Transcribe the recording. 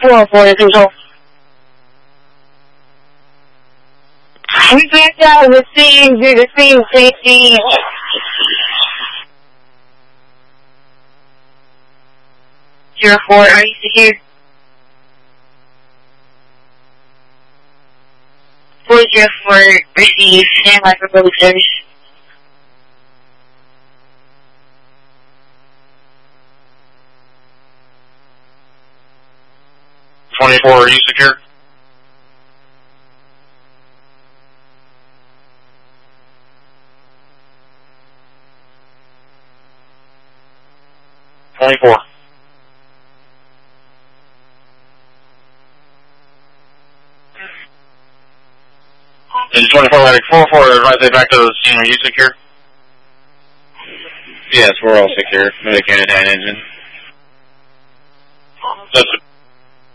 404 to control. We backed out of the scene due to scene safety. 04, are you secure? 404, receive, stand by for public service. 24, are you secure? Is 24 landing 44, advise they back to the scene, are you secure? Yes, we're all secure. No mechanic engine. That's